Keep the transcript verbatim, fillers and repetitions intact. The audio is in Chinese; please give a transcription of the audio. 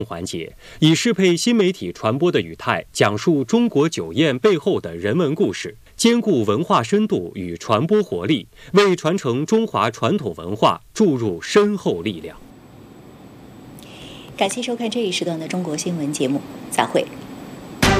环节，以适配新媒体传播的语态，讲述中国酒宴背后的人文故事，兼顾文化深度与传播活力，为传承中华传统文化注入深厚力量。 感谢收看这一时段的中国新闻节目，再会。